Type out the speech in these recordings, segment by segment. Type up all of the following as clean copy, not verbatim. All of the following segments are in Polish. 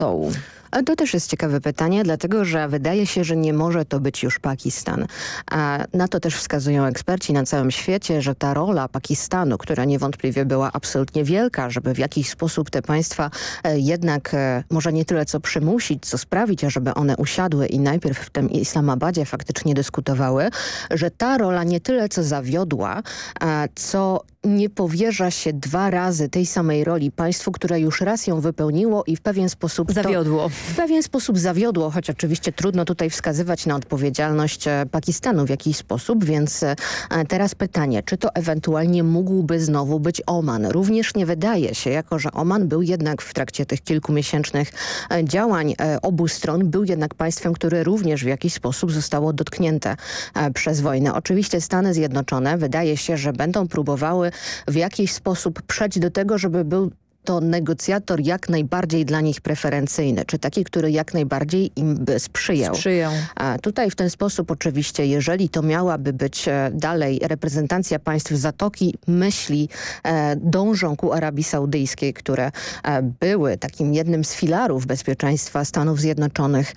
stołu? A to też jest ciekawe pytanie, dlatego że wydaje się, że nie może to być już Pakistan. A na to też wskazują eksperci na całym świecie, że ta rola Pakistanu, która niewątpliwie była absolutnie wielka, żeby w jakiś sposób te państwa jednak może nie tyle co przymusić, co sprawić, ażeby one usiadły i najpierw w tym Islamabadzie faktycznie dyskutowały, że ta rola nie tyle co zawiodła, co nie powierza się 2 razy tej samej roli państwu, które już raz ją wypełniło i w pewien sposób Zawiodło. W pewien sposób zawiodło, choć oczywiście trudno tutaj wskazywać na odpowiedzialność Pakistanu w jakiś sposób, więc teraz pytanie, czy to ewentualnie mógłby znowu być Oman? Również nie wydaje się, jako że Oman był jednak w trakcie tych kilkumiesięcznych działań obu stron, był jednak państwem, które również w jakiś sposób zostało dotknięte przez wojnę. Oczywiście Stany Zjednoczone wydaje się, że będą próbowały w jakiś sposób przejść do tego, żeby był to negocjator jak najbardziej dla nich preferencyjny, czy taki, który jak najbardziej im by sprzyjał. A tutaj w ten sposób oczywiście, jeżeli to miałaby być dalej reprezentacja państw Zatoki, myśli dążą ku Arabii Saudyjskiej, które były takim jednym z filarów bezpieczeństwa Stanów Zjednoczonych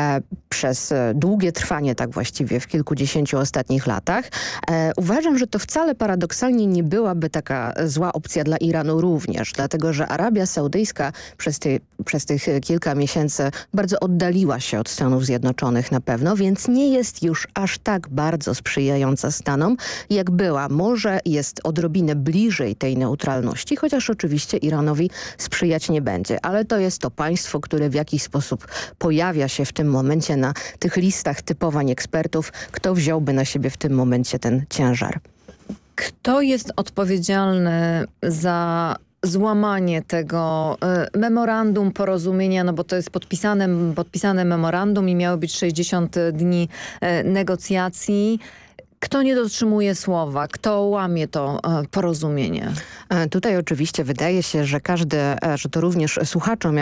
przez długie trwanie, tak właściwie w kilkudziesięciu ostatnich latach. Uważam, że to wcale paradoksalnie nie byłaby taka zła opcja dla Iranu również, dlatego że Arabia Saudyjska przez tych kilka miesięcy bardzo oddaliła się od Stanów Zjednoczonych na pewno, więc nie jest już aż tak bardzo sprzyjająca Stanom, jak była. Może jest odrobinę bliżej tej neutralności, chociaż oczywiście Iranowi sprzyjać nie będzie. Ale to jest to państwo, które w jakiś sposób pojawia się w tym momencie na tych listach typowań ekspertów. Kto wziąłby na siebie w tym momencie ten ciężar? Kto jest odpowiedzialny za złamanie tego memorandum porozumienia, no bo to jest podpisane memorandum i miało być 60 dni negocjacji. Kto nie dotrzymuje słowa? Kto łamie to porozumienie? Tutaj oczywiście wydaje się, że że to również słuchaczom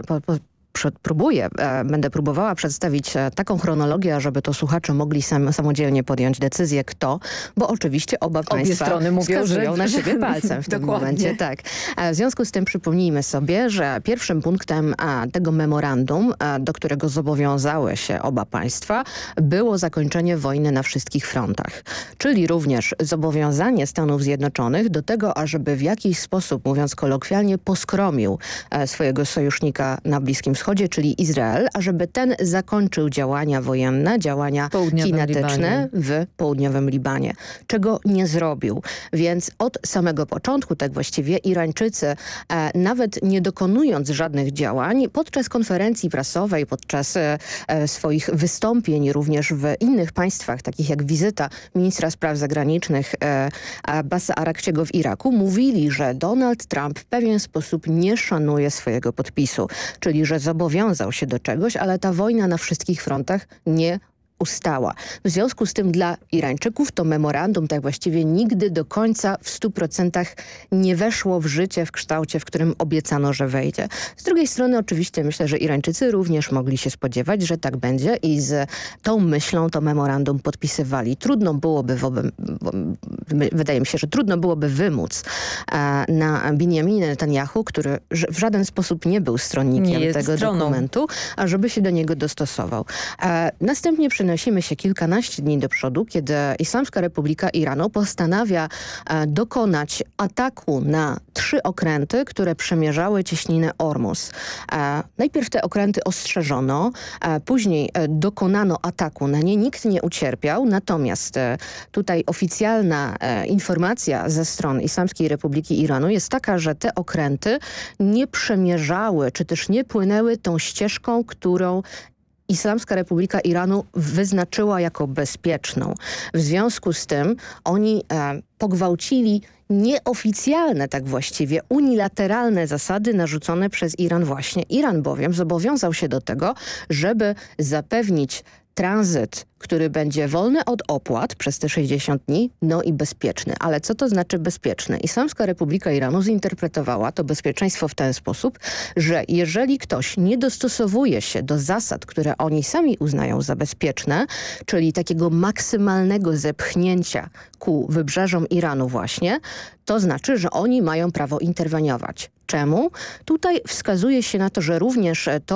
będę próbowała przedstawić taką chronologię, żeby to słuchacze mogli samodzielnie podjąć decyzję, kto, bo oczywiście obie strony wskazują na siebie palcem w tym momencie. Tak. W związku z tym przypomnijmy sobie, że pierwszym punktem tego memorandum, do którego zobowiązały się oba państwa, było zakończenie wojny na wszystkich frontach. Czyli również zobowiązanie Stanów Zjednoczonych do tego, ażeby w jakiś sposób, mówiąc kolokwialnie, poskromił swojego sojusznika na Bliskim Wschodzie, czyli Izrael, ażeby ten zakończył działania wojenne, działania kinetyczne w południowym Libanie, czego nie zrobił. Więc od samego początku, tak właściwie, Irańczycy, nawet nie dokonując żadnych działań, podczas konferencji prasowej, podczas swoich wystąpień również w innych państwach, takich jak wizyta ministra spraw zagranicznych Abbasa Arakciego w Iraku, mówili, że Donald Trump w pewien sposób nie szanuje swojego podpisu, czyli że zobowiązał się do czegoś, ale ta wojna na wszystkich frontach nie ustała. W związku z tym dla Irańczyków to memorandum tak właściwie nigdy do końca w 100% nie weszło w życie w kształcie, w którym obiecano, że wejdzie. Z drugiej strony oczywiście myślę, że Irańczycy również mogli się spodziewać, że tak będzie i z tą myślą to memorandum podpisywali. Trudno byłoby, wydaje mi się, że trudno byłoby wymóc na Benjaminie Netanyahu, który w żaden sposób nie był stronnikiem tego dokumentu, a żeby się do niego dostosował. Następnie przenosimy się kilkanaście dni do przodu, kiedy Islamska Republika Iranu postanawia dokonać ataku na 3 okręty, które przemierzały cieśninę Ormus. Najpierw te okręty ostrzeżono, później dokonano ataku na nie, nikt nie ucierpiał, natomiast tutaj oficjalna informacja ze stron Islamskiej Republiki Iranu jest taka, że te okręty nie przemierzały, czy też nie płynęły tą ścieżką, którą Islamska Republika Iranu wyznaczyła jako bezpieczną. W związku z tym oni pogwałcili nieoficjalne, tak właściwie, unilateralne zasady narzucone przez Iran właśnie. Iran bowiem zobowiązał się do tego, żeby zapewnić tranzyt, który będzie wolny od opłat przez te 60 dni, no i bezpieczny. Ale co to znaczy bezpieczny? Islamska Republika Iranu zinterpretowała to bezpieczeństwo w ten sposób, że jeżeli ktoś nie dostosowuje się do zasad, które oni sami uznają za bezpieczne, czyli takiego maksymalnego zepchnięcia ku wybrzeżom Iranu właśnie, to znaczy, że oni mają prawo interweniować. Czemu? Tutaj wskazuje się na to, że również to,